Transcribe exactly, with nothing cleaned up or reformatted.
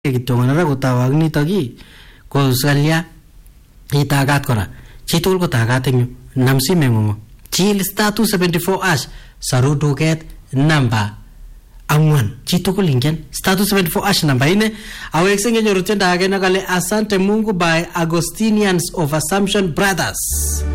kityo ngonora kotawag nito ki ko salya itagat kora chitul ko tagat eng nam simengung chil star two seventy-four ash saru duket namba angwan chitukul ingen star two seventy-four ash namba ine awekse ngenyoru tenda age nakale asante Mungu by Agostinians of Assumption Brothers.